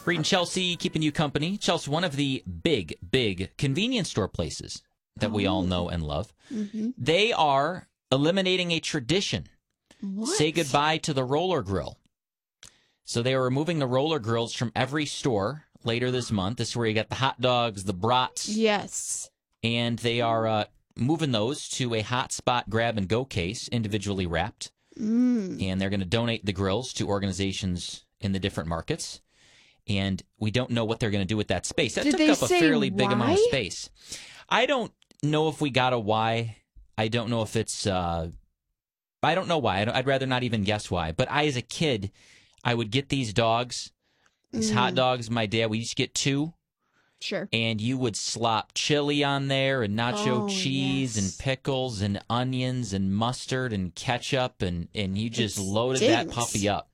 Reed and Chelsea keeping you company. Chelsea, one of the big, big convenience store places that we all know and love. Mm-hmm. They are eliminating a tradition. What? Say goodbye to the roller grill. So they are removing the roller grills from every store later this month. This is where you got the hot dogs, the brats. Yes. And they are moving those to a hotspot grab-and-go case, individually wrapped. And they're going to donate the grills to organizations in the different markets. And we don't know what they're going to do with that space. That took up a fairly big amount of space. I don't know if we got a why. I don't know if it's I don't know why. I'd rather not even guess why. But I, as a kid, I would get these dogs, these hot dogs. My dad, we used to get 2. Sure. And you would slop chili on there and nacho cheese and pickles and onions and mustard and ketchup, and you just loaded that puppy up.